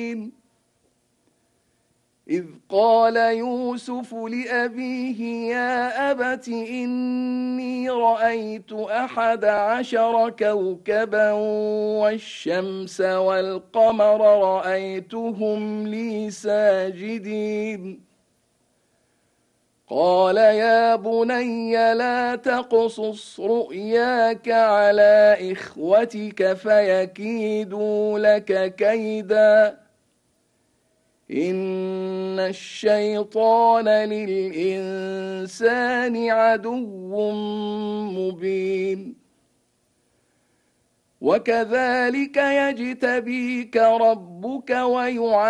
إذ قال يوسف لأبيه يا أبت إني رأيت 11 كوكبا والشمس والقمر رأيتهم لي ساجدين قال يا بني لا تقصص رؤياك على إخوتك فيكيدوا لك كيدا إن الشيطان للإنسان عدو مبين وكذلك يجتبيك ربك ويعلمك